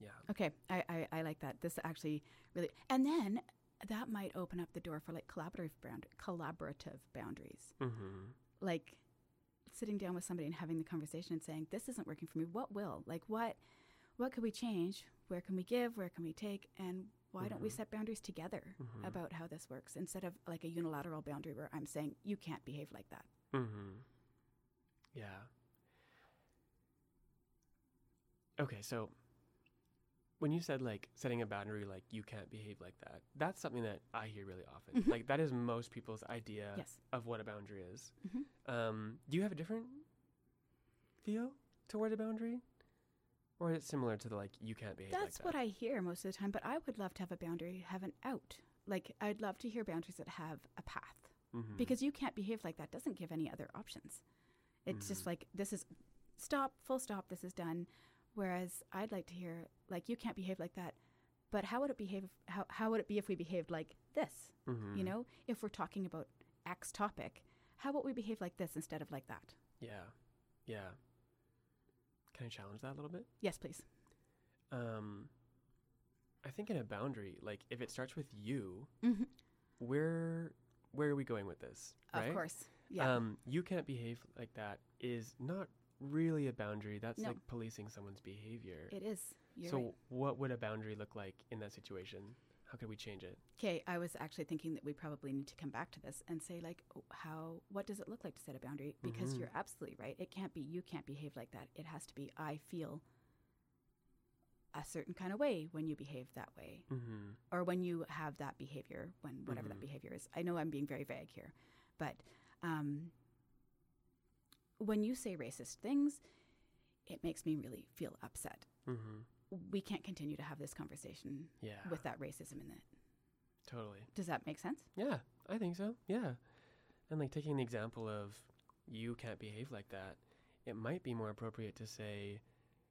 Yeah. Okay, I like that. This actually really, and then that might open up the door for like collaborative boundaries. Mm-hmm. Like sitting down with somebody and having the conversation and saying, this isn't working for me. What will? Like what could we change? Where can we give? Where can we take? And why don't we set boundaries together about how this works instead of like a unilateral boundary where I'm saying, you can't behave like that. Mm-hmm. Yeah. Okay, so when you said like setting a boundary, like you can't behave like that, that's something that I hear really often. Like that is most people's idea Yes. of what a boundary is. Do you have a different feel toward a boundary? Or is it similar to the like, you can't behave like that? That's what I hear most of the time, but I would love to have a boundary, have an out. Like I'd love to hear boundaries that have a path. Because you can't behave like that doesn't give any other options. It's just like, this is stop, full stop, this is done. Whereas I'd like to hear, like, you can't behave like that, but how would it behave? How would it be if we behaved like this? You know, if we're talking about X topic, how would we behave like this instead of like that? Yeah. Yeah. Can I challenge that a little bit? Yes, please. I think in a boundary, like if it starts with you, where are we going with this? Right? Of course. Yeah. You can't behave like that is not really a boundary. That's No. like policing someone's behavior. It is. You're So right. what would a boundary look like in that situation? How could we change it? Okay, I was actually thinking that we probably need to come back to this and say, like, what does it look like to set a boundary? Because you're absolutely right. It can't be, you can't behave like that. It has to be, I feel a certain kind of way when you behave that way. Or when you have that behavior, when whatever that behavior is. I know I'm being very vague here, but when you say racist things, it makes me really feel upset. We can't continue to have this conversation Yeah. with that racism in it. Totally. Does that make sense? Yeah, I think so. Yeah. And like taking the example of you can't behave like that, it might be more appropriate to say,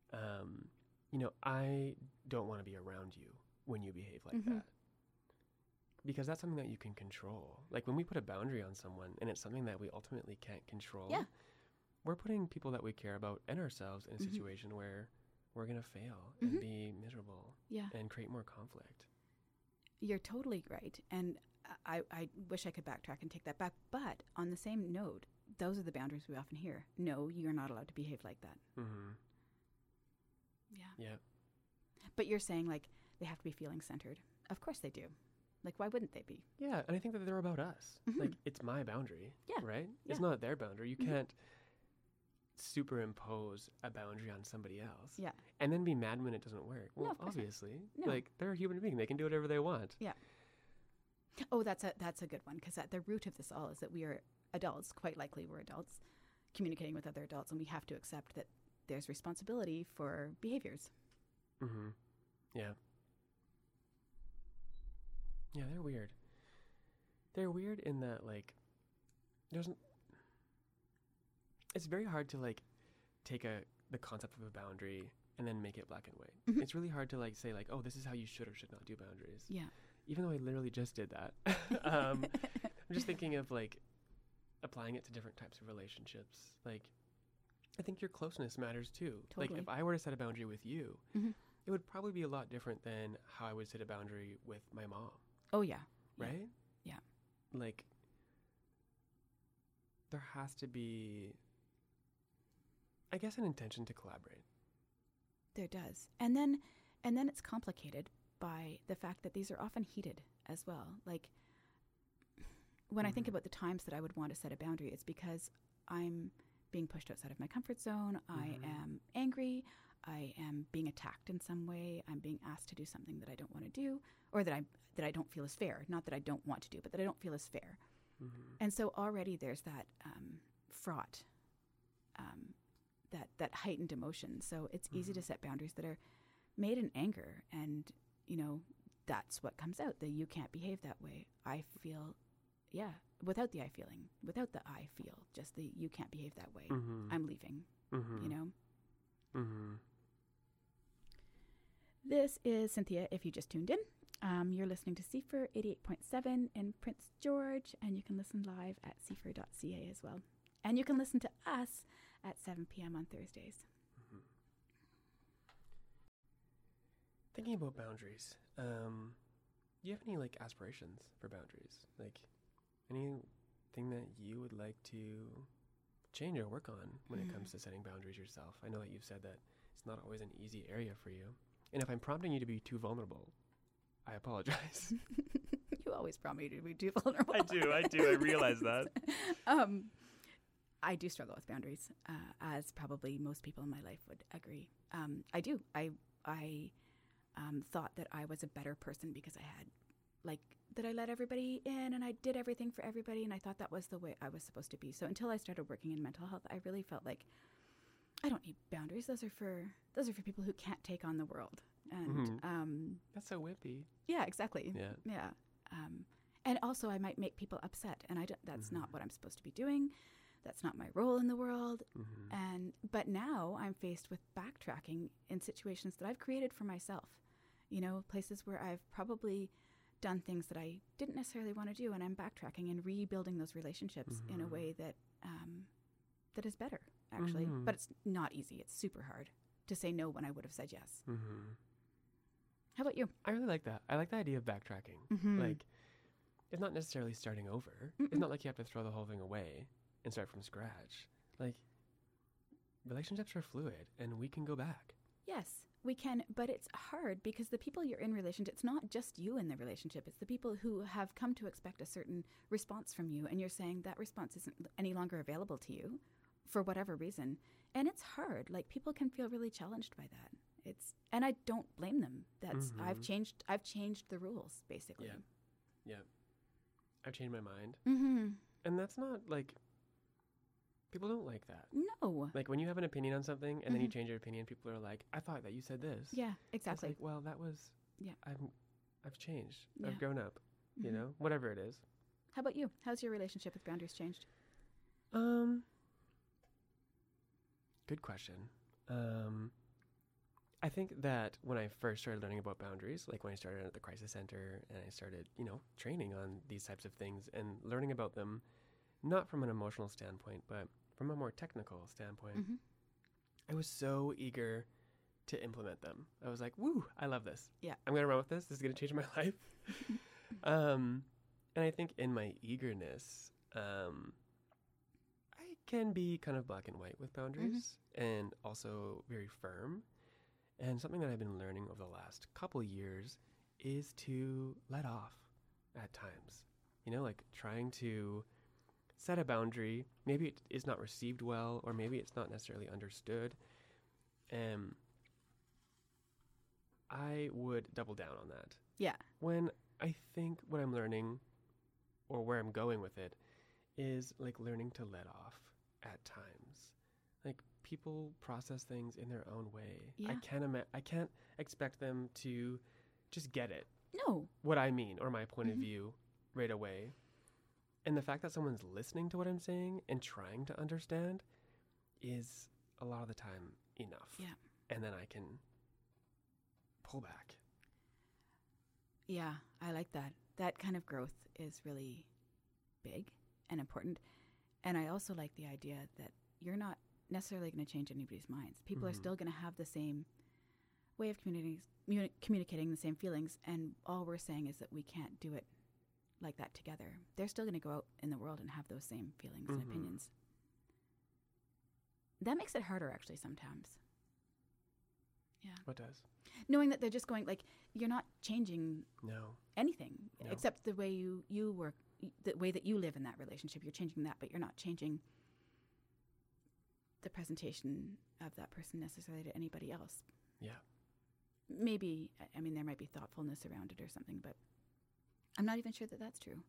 I don't want to be around you when you behave like that. Because that's something that you can control. Like when we put a boundary on someone and it's something that we ultimately can't control, Yeah. we're putting people that we care about and ourselves in a situation where we're going to fail and be miserable Yeah. and create more conflict. You're totally right. And I wish I could backtrack and take that back. But on the same note, those are the boundaries we often hear. No, you're not allowed to behave like that. Yeah. Yeah. But you're saying, like, they have to be feeling centered. Of course they do. Like, why wouldn't they be? Yeah, and I think that they're about us. Like, it's my boundary, Yeah, right? yeah. It's not their boundary. You can't superimpose a boundary on somebody else. Yeah. And then be mad when it doesn't work. Well, of course not. obviously. No. Like, they're a human being. They can do whatever they want. Yeah. Oh, that's a good one, because at the root of this all is that we are adults. Quite likely we're adults communicating with other adults, and we have to accept that there's responsibility for behaviors. Yeah. Yeah, they're weird. They're weird in that, like, it's very hard to, like, take the concept of a boundary and then make it black and white. It's really hard to, like, say, like, oh, this is how you should or should not do boundaries. Yeah. Even though I literally just did that. I'm just thinking of, like, applying it to different types of relationships. Like, I think your closeness matters too. Totally. Like, if I were to set a boundary with you, it would probably be a lot different than how I would set a boundary with my mom. Oh, yeah. Right? Yeah. Like, there has to be, I guess, an intention to collaborate. There does. And then it's complicated by the fact that these are often heated as well. Like, when I think about the times that I would want to set a boundary, it's because I'm being pushed outside of my comfort zone. I am angry. I am being attacked in some way. I'm being asked to do something that I don't want to do, or that I don't feel is fair. Not that I don't want to do, but that I don't feel is fair. And so already there's that fraught, that heightened emotion. So it's easy to set boundaries that are made in anger, and that's what comes out. That you can't behave that way. I feel, without the I feeling, without the I feel, just the you can't behave that way. I'm leaving. This is Cynthia, if you just tuned in. You're listening to CFIR 88.7 in Prince George, and you can listen live at cfir.ca as well. And you can listen to us at 7 p.m. on Thursdays. Thinking about boundaries, do you have any like aspirations for boundaries? Like anything that you would like to change or work on when it comes to setting boundaries yourself? I know that you've said that it's not always an easy area for you. And if I'm prompting you to be too vulnerable, I apologize. You always prompt me to be too vulnerable. I do. I realize that. I do struggle with boundaries, as probably most people in my life would agree. I do. I thought that I was a better person because I had, like, that I let everybody in and I did everything for everybody, and I thought that was the way I was supposed to be. So until I started working in mental health, I really felt like I don't need boundaries. Those are for people who can't take on the world. And That's so whippy. yeah, exactly. Yeah. And also, I might make people upset, and that's not what I'm supposed to be doing. That's not my role in the world. But now I'm faced with backtracking in situations that I've created for myself. You know, places where I've probably done things that I didn't necessarily want to do, and I'm backtracking and rebuilding those relationships in a way that that is better, actually. But it's not easy. It's super hard to say no when I would have said yes. How about you? I really like that. I like the idea of backtracking. Like, it's not necessarily starting over. It's not like you have to throw the whole thing away and start from scratch. Like, relationships are fluid, and we can go back. Yes, we can, but it's hard because the people you're in relationship, it's not just you in the relationship, it's the people who have come to expect a certain response from you, and you're saying that response isn't any longer available to you for whatever reason. And it's hard. Like, people can feel really challenged by that. And I don't blame them. I've changed the rules, basically. Yeah. I've changed my mind. Mm-hmm. And that's not, like, people don't like that. No. Like, when you have an opinion on something and then you change your opinion, people are like, I thought that you said this. Yeah, exactly. It's like, well, that was, yeah. I've changed. Yeah. I've grown up, you know, whatever it is. How about you? How's your relationship with boundaries changed? Good question. I think that when I first started learning about boundaries, like when I started at the crisis center and I started, you know, training on these types of things and learning about them, not from an emotional standpoint, but from a more technical standpoint, I was so eager to implement them. I was like, woo, I love this. Yeah. I'm going to run with this. This is going to change my life. And I think in my eagerness, I can be kind of black and white with boundaries and also very firm. And something that I've been learning over the last couple years is to let off at times. You know, like trying to set a boundary. Maybe it is not received well, or maybe it's not necessarily understood. I would double down on that. Yeah. When I think what I'm learning or where I'm going with it is like learning to let off at times. Like, people process things in their own way. Yeah. I can't expect them to just get it. No. What I mean or my point of view right away. And the fact that someone's listening to what I'm saying and trying to understand is a lot of the time enough. Yeah. And then I can pull back. Yeah, I like that. That kind of growth is really big and important. And I also like the idea that you're not necessarily going to change anybody's minds. People are still going to have the same way of communicating the same feelings, and all we're saying is that we can't do it like that together. They're still going to go out in the world and have those same feelings and opinions. That makes it harder, actually, sometimes. Yeah. What does? Knowing that they're just going, like, you're not changing anything No. except the way you work, the way that you live in that relationship. You're changing that, but you're not changing the presentation of that person necessarily to anybody else. Yeah. Maybe, I mean, there might be thoughtfulness around it or something, but I'm not even sure that that's true.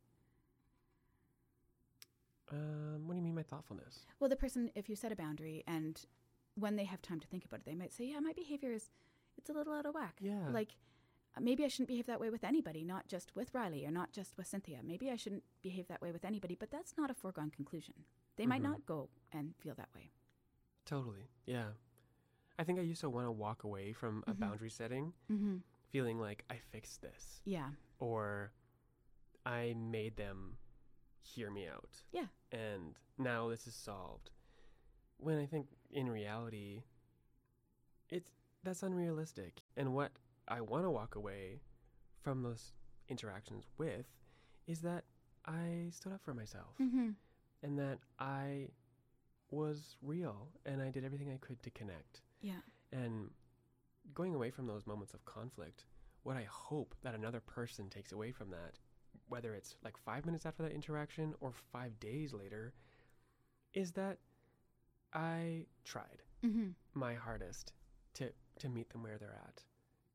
What do you mean by thoughtfulness? Well, the person, if you set a boundary and when they have time to think about it, they might say, yeah, my behavior it's a little out of whack. Yeah. Like, maybe I shouldn't behave that way with anybody, not just with Riley or not just with Cynthia. Maybe I shouldn't behave that way with anybody, but that's not a foregone conclusion. They might not go and feel that way. Totally. Yeah. I think I used to want to walk away from a boundary setting feeling like I fixed this. Yeah. Or I made them hear me out. Yeah. And now this is solved. When I think in reality, that's unrealistic. And what I want to walk away from those interactions with is that I stood up for myself Mm-hmm. and that I was real and I did everything I could to connect. Yeah. And going away from those moments of conflict, what I hope that another person takes away from that, whether it's like 5 minutes after that interaction or 5 days later, is that I tried Mm-hmm. my hardest to meet them where they're at.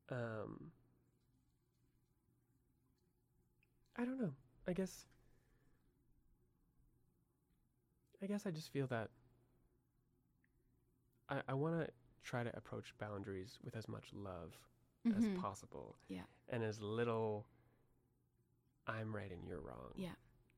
I don't know. I guess I just feel that I want to try to approach boundaries with as much love as Mm-hmm. possible. Yeah. And as little I'm right and you're wrong. Yeah.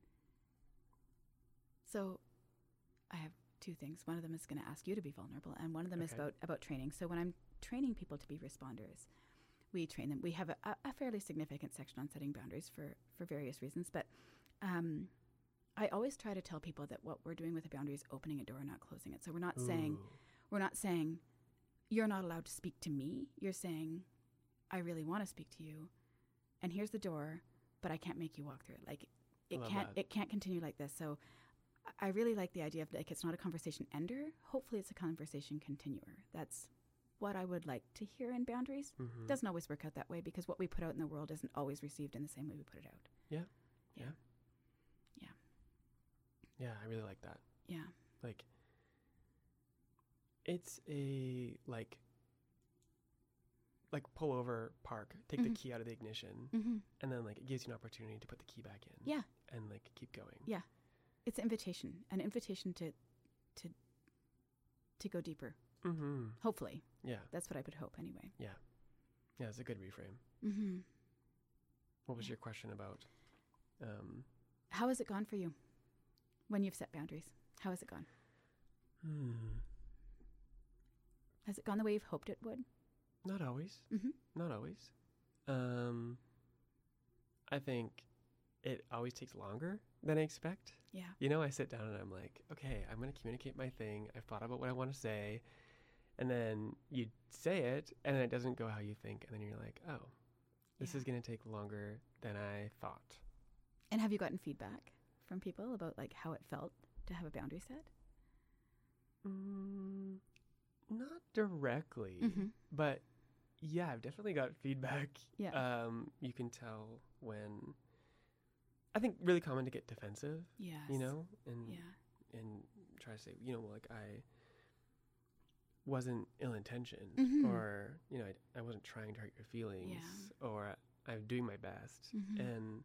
So I have two things. One of them is going to ask you to be vulnerable, and one of them is Okay. about training. So when I'm training people to be responders, we train them. We have a fairly significant section on setting boundaries for various reasons, but I always try to tell people that what we're doing with a boundary is opening a door, not closing it. So we're not saying you're not allowed to speak to me. You're saying I really want to speak to you, and here's the door, but I can't make you walk through it. Like it can't continue like this. So I really like the idea of like it's not a conversation ender. Hopefully, it's a conversation continuer. That's what I would like to hear in boundaries. Mm-hmm. Doesn't always work out that way because what we put out in the world isn't always received in the same way we put it out. Yeah. Yeah. Yeah. Yeah. Yeah, I really like that. Yeah. Like, it's a like pull over, park, take the Mhm. key out of the ignition, Mm-hmm. and then like it gives you an opportunity to put the key back in. Yeah. And like keep going. Yeah. It's an invitation to go deeper. Mm-hmm. Hopefully, Yeah. that's what I would hope anyway. Yeah. Yeah, it's a good reframe. Mm-hmm. What was Yeah. your question about? How has it gone for you when you've set boundaries? How has it gone? Has it gone the way you've hoped it would? Not always. Mm-hmm. Not always. I think it always takes longer than I expect. Yeah. You know, I sit down and I'm like, okay, I'm going to communicate my thing. I've thought about what I want to say. And then you say it, and then it doesn't go how you think. And then you're like, oh, this Yeah. is going to take longer than I thought. And have you gotten feedback from people about like how it felt to have a boundary set? Not directly, Mm-hmm. but yeah, I've definitely got feedback. Yeah. You can tell when, I think really common to get defensive, Yes. you know, and Yeah. and try to say, you know, like I wasn't ill-intentioned, Mhm. or, you know, I wasn't trying to hurt your feelings, or I'm doing my best. Mhm. And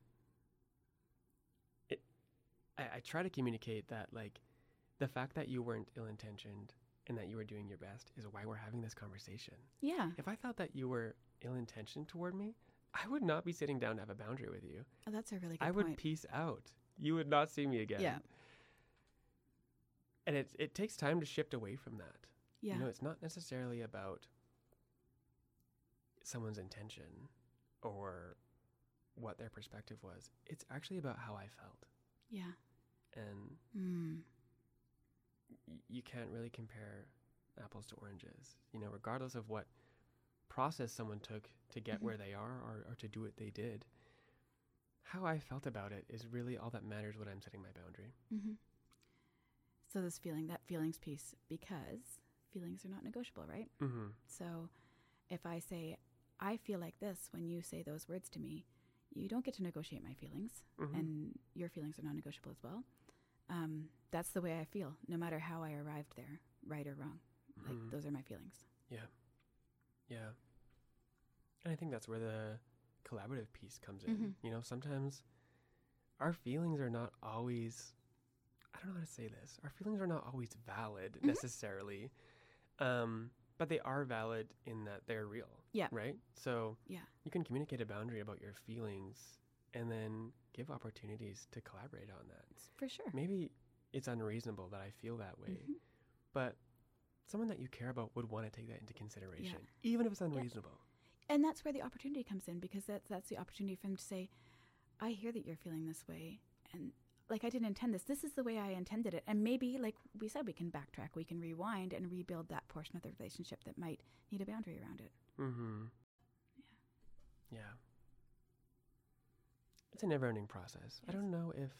I try to communicate that, like, the fact that you weren't ill-intentioned and that you were doing your best is why we're having this conversation. Yeah. If I thought that you were ill-intentioned toward me, I would not be sitting down to have a boundary with you. Oh, that's a really good I would point. peace out. You would not see me again. Yeah. And it takes time to shift away from that. Yeah. You know, it's not necessarily about someone's intention or what their perspective was. It's actually about how I felt. Yeah. And you can't really compare apples to oranges. You know, regardless of what process someone took to get Mhm. where they are, or to do what they did, how I felt about it is really all that matters when I'm setting my boundary. Mm-hmm. So this that feelings piece, because feelings are not negotiable, right? Mm-hmm. So if I say, I feel like this when you say those words to me, you don't get to negotiate my feelings, Mm-hmm. and your feelings are not negotiable as well. That's the way I feel, no matter how I arrived there, right or wrong. Like, Mhm. those are my feelings. Yeah. Yeah. And I think that's where the collaborative piece comes in. Mhm. You know, sometimes our feelings are not always, I don't know how to say this, our feelings are not always valid Mhm. necessarily, but they are valid in that they're real. Yeah. Right? So Yeah. you can communicate a boundary about your feelings and then give opportunities to collaborate on that. For sure. Maybe it's unreasonable that I feel that way, Mhm. but someone that you care about would want to take that into consideration, even if it's unreasonable. And that's where the opportunity comes in, because that's the opportunity for them to say, I hear that you're feeling this way, and like, I didn't intend this. This is the way I intended it. And maybe, like we said, we can backtrack, we can rewind and rebuild that portion of the relationship that might need a boundary around it. Mm-hmm. it's a never-ending process. I Yes. don't know if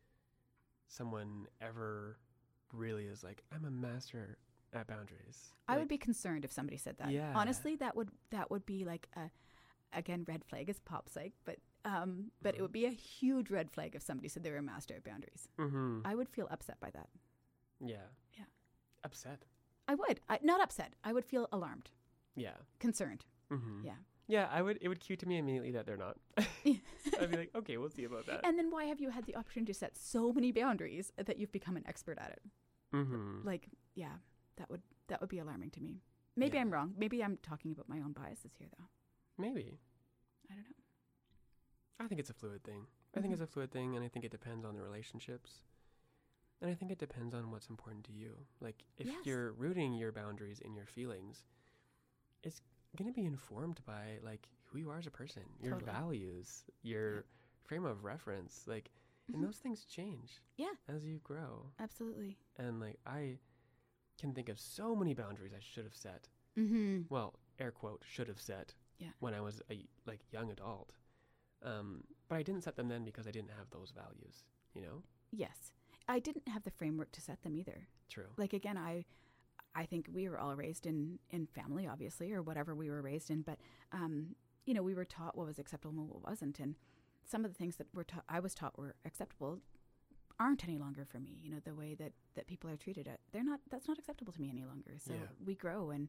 someone ever really is like, I'm a master at boundaries. I Like, would be concerned if somebody said that. Yeah. Honestly, that would be like again, red flag is pop psych, but it would be a huge red flag if somebody said they were a master at boundaries. Mm-hmm. I would feel upset by that. Yeah. Yeah. Upset. I would. Not upset. I would feel alarmed, Yeah. concerned. Mm-hmm. Yeah. Yeah, it would cue to me immediately that they're not. I'd be like, okay, we'll see about that. And then why have you had the opportunity to set so many boundaries that you've become an expert at it? Mm-hmm. Like, yeah, that would be alarming to me. Maybe Yeah. I'm wrong. Maybe I'm talking about my own biases here, though. Maybe. I don't know. I think it's a fluid thing. I think it's a fluid thing, and I think it depends on the relationships. And I think it depends on what's important to you. Like, if Yes. you're rooting your boundaries in your feelings, it's going to be informed by, like, who you are as a person, your Totally. values, your frame of reference. Like, and those things change Yeah, as you grow. absolutely. And, like, I can think of so many boundaries I should have set. Mm-hmm. Well, air quote, should have set Yeah. when I was a young adult. But I didn't set them then because I didn't have those values, you know? Yes. I didn't have the framework to set them either. True. Like, again, I think we were all raised in family, obviously, or whatever we were raised in. But, we were taught what was acceptable and what wasn't. And some of the things that I was taught were acceptable aren't any longer for me. You know, the way that people are treated, that's not acceptable to me any longer. So Yeah. we grow, and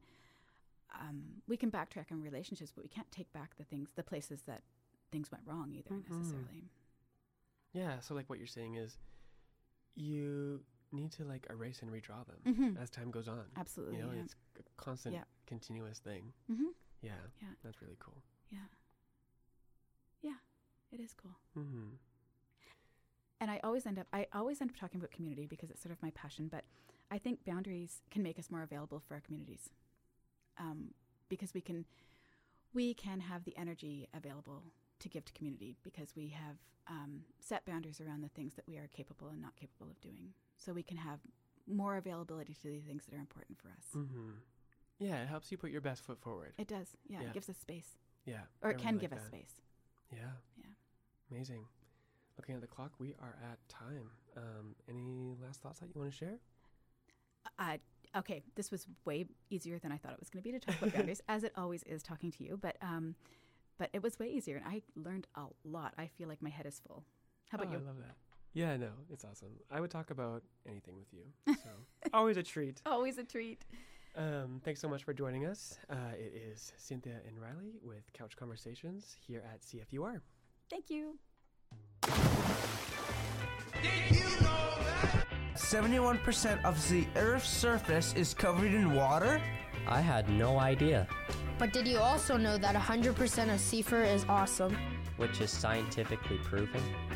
we can backtrack in relationships, but we can't take back the places that things went wrong either, necessarily. Yeah, so like what you're saying is you need to like erase and redraw them Mm-hmm. as time goes on. Absolutely. You know, yeah. it's a constant, Yeah. continuous thing. Mm-hmm. Yeah, Yeah. that's really cool. Yeah. Yeah. It is cool. Mm-hmm. And I always end up talking about community because it's sort of my passion, but I think boundaries can make us more available for our communities. Because we can have the energy available to give to community because we have set boundaries around the things that we are capable and not capable of doing. So we can have more availability to the things that are important for us. Mm-hmm. Yeah, it helps you put your best foot forward. It does. Yeah, Yeah. It gives us space. Yeah. Or I it really can like give us that. space. Yeah. Yeah. Amazing. Looking at the clock, we are at time. Any last thoughts that you want to share? Okay, this was way easier than I thought it was going to be to talk about boundaries, as it always is talking to you. But it was way easier, and I learned a lot. I feel like my head is full. How about you? I love that. Yeah, no, it's awesome. I would talk about anything with you. So always a treat. Always a treat. Thanks so much for joining us. It is Cynthia and Riley with Couch Conversations here at CFUR. Thank you. 71% of the Earth's surface is covered in water? I had no idea, But did you also know that 100% of sea fur is awesome? which is scientifically proven.